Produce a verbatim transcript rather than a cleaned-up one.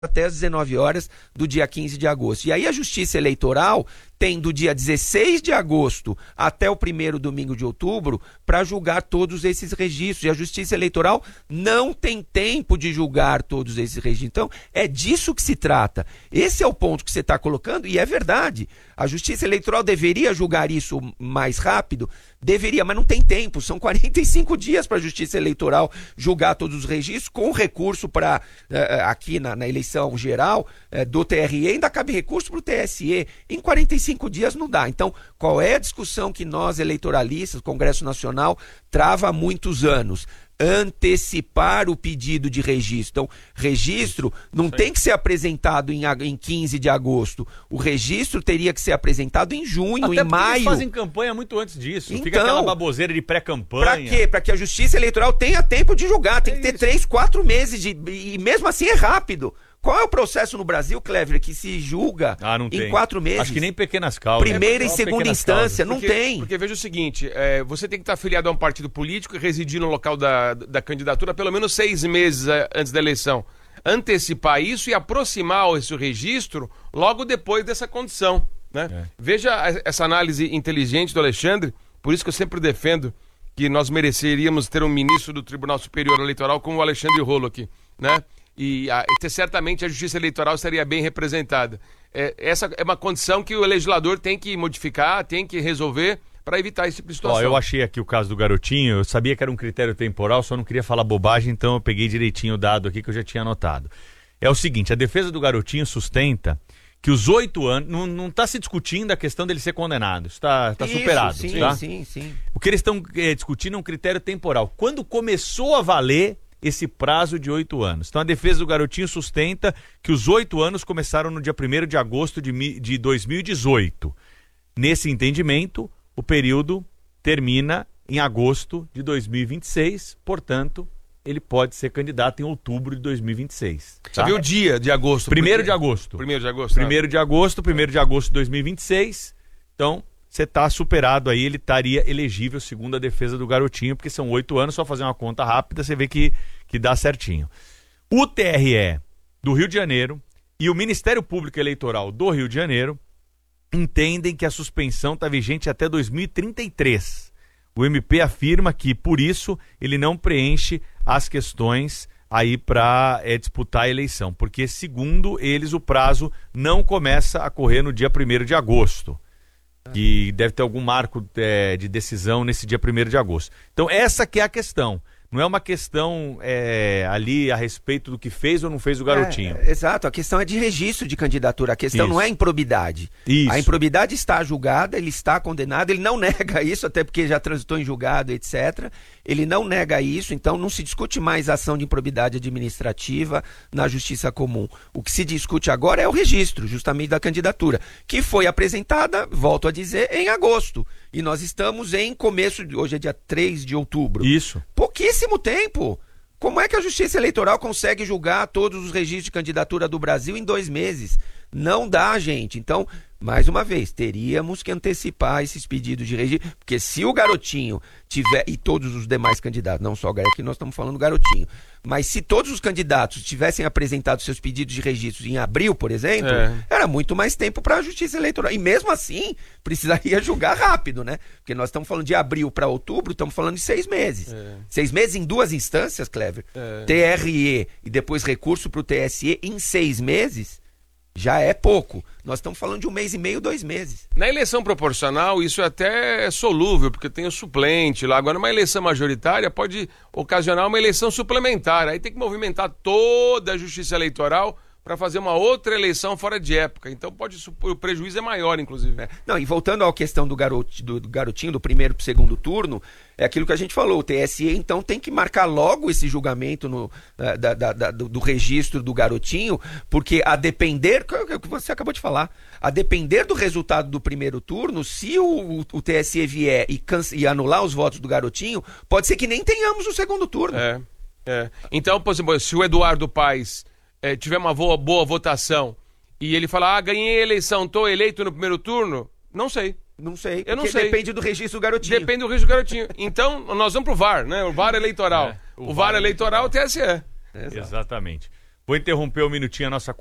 até às dezenove horas do dia quinze de agosto. E aí a Justiça Eleitoral tem do dia dezesseis de agosto até o primeiro domingo de outubro para julgar todos esses registros. E a Justiça Eleitoral não tem tempo de julgar todos esses registros. Então, é disso que se trata. Esse é o ponto que você está colocando e é verdade. A Justiça Eleitoral deveria julgar isso mais rápido? Deveria, mas não tem tempo. São quarenta e cinco dias para a Justiça Eleitoral julgar todos os registros, com recurso para, uh, aqui na, na eleição geral, uh, do T R E, ainda cabe recurso para o T S E. Em quarenta e cinco dias não dá. Então, qual é a discussão que nós, eleitoralistas, Congresso Nacional, trava há muitos anos? Antecipar o pedido de registro. Então, registro não Sim. tem que ser apresentado em, em quinze de agosto. O registro teria que ser apresentado em junho, Até em maio. Eles fazem campanha muito antes disso. Então, fica aquela baboseira de pré-campanha. Para quê? Para que a Justiça Eleitoral tenha tempo de julgar. Tem é que ter isso. três, quatro meses. De, e mesmo assim é rápido. Qual é o processo no Brasil, Clever, que se julga ah, não em tem. quatro meses? Acho que nem pequenas causas. Primeira é, e segunda instância, não porque, tem. Porque veja o seguinte, é, você tem que estar afiliado a um partido político e residir no local da, da candidatura pelo menos seis meses antes da eleição. Antecipar isso e aproximar esse registro logo depois dessa condição. Né? É. Veja essa análise inteligente do Alexandre, por isso que eu sempre defendo que nós mereceríamos ter um ministro do Tribunal Superior Eleitoral como o Alexandre Rolo aqui, né? E a, certamente a Justiça Eleitoral estaria bem representada. É, essa é uma condição que o legislador tem que modificar, tem que resolver para evitar esse tipo de situação. Ó, eu achei aqui o caso do garotinho, eu sabia que era um critério temporal, só não queria falar bobagem, então eu peguei direitinho o dado aqui que eu já tinha anotado. É o seguinte, a defesa do garotinho sustenta que os oito anos, não está se discutindo a questão dele ser condenado, está tá superado. Sim, tá? sim, sim. O que eles estão é, discutindo é um critério temporal. Quando começou a valer esse prazo de oito anos. Então a defesa do garotinho sustenta que os oito anos começaram no dia primeiro de agosto de, de dois mil e dezoito. Nesse entendimento, o período termina em agosto de dois mil e vinte e seis, portanto, ele pode ser candidato em outubro de dois mil e vinte e seis. Tá? Sabe o dia de agosto? Primeiro de agosto. Primeiro de agosto. Primeiro de agosto, primeiro de agosto de dois mil e vinte e seis. Então, você está superado aí, ele estaria elegível segundo a defesa do garotinho, porque são oito anos, só fazer uma conta rápida, você vê que, que dá certinho. O T R E do Rio de Janeiro e o Ministério Público Eleitoral do Rio de Janeiro entendem que a suspensão está vigente até dois mil e trinta e três. O M P afirma que, por isso, ele não preenche as questões aí para é, disputar a eleição, porque, segundo eles, o prazo não começa a correr no dia primeiro de agosto. Que deve ter algum marco é, de decisão nesse dia primeiro de agosto. Então essa que é a questão. Não é uma questão é, ali a respeito do que fez ou não fez o garotinho. É, exato, a questão é de registro de candidatura, a questão isso. não é improbidade. Isso. A improbidade está julgada, ele está condenado, ele não nega isso, até porque já transitou em julgado, etcétera. Ele não nega isso, então não se discute mais a ação de improbidade administrativa na justiça comum. O que se discute agora é o registro, justamente da candidatura, que foi apresentada, volto a dizer, em agosto. E nós estamos em começo, de, hoje é dia três de outubro. Isso. Pouquíssimo tempo. Como é que a Justiça Eleitoral consegue julgar todos os registros de candidatura do Brasil em dois meses? Não dá, gente. Então, mais uma vez, teríamos que antecipar esses pedidos de registro, porque se o garotinho tiver, e todos os demais candidatos, não só o garotinho, nós estamos falando do garotinho, mas se todos os candidatos tivessem apresentado seus pedidos de registro em abril, por exemplo, é. era muito mais tempo para a Justiça Eleitoral. E mesmo assim, precisaria julgar rápido, né? Porque nós estamos falando de abril para outubro, estamos falando de seis meses. É. Seis meses em duas instâncias, Clever, é. T R E e depois recurso para o T S E em seis meses, já é pouco. Nós estamos falando de um mês e meio, dois meses. Na eleição proporcional, isso é até solúvel, porque tem o suplente lá. Agora, uma eleição majoritária pode ocasionar uma eleição suplementar. Aí tem que movimentar toda a justiça eleitoral para fazer uma outra eleição fora de época. Então pode o prejuízo é maior, inclusive. É. Não, e voltando à questão do, garot, do, do garotinho, do primeiro para o segundo turno, é aquilo que a gente falou, o T S E então tem que marcar logo esse julgamento no, da, da, da, do, do registro do garotinho, porque a depender, o que você acabou de falar, a depender do resultado do primeiro turno, se o, o, o T S E vier e, canse, e anular os votos do garotinho, pode ser que nem tenhamos o segundo turno. É, é. Então, por exemplo, se o Eduardo Paes É, tiver uma boa, boa votação e ele falar, ah, ganhei a eleição, tô eleito no primeiro turno, não sei. Não sei, eu não sei. Depende do registro do garotinho. Depende do registro do garotinho. Então, nós vamos pro V A R, né? O V A R eleitoral. É, o, o V A R eleitoral é o T S E. Exato. Exatamente. Vou interromper um minutinho a nossa